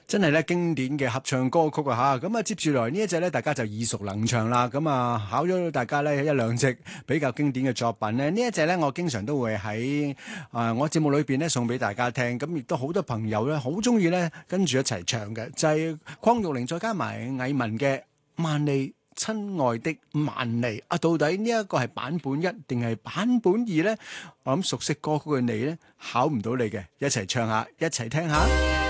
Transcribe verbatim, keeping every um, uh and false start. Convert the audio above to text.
真係咧經典嘅合唱歌曲啊吓，咁啊接住來呢一隻咧，大家就耳熟能詳啦。咁啊考咗大家咧一兩隻比較經典嘅作品咧，呢一隻咧我經常都會喺啊、呃、我節目裏邊咧送俾大家聽，咁亦都好多朋友咧好中意咧跟住一齊唱嘅，就係鄺玉玲再加埋藝文嘅萬里親愛的萬里啊，到底呢一個係版本一定係版本二呢？我諗熟悉歌曲嘅你呢，考唔到你嘅，一齊唱下，一齊聽下。